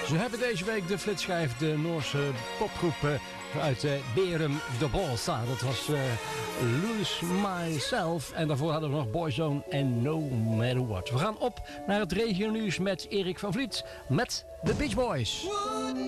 Ze hebben deze week de flitschijf, de Noorse popgroep uit Bærum de Bossa. Dat was Lose Myself. En daarvoor hadden we nog Boyzone en No Matter What. We gaan op naar het regionieuws met Erik van Vliet met The Beach Boys.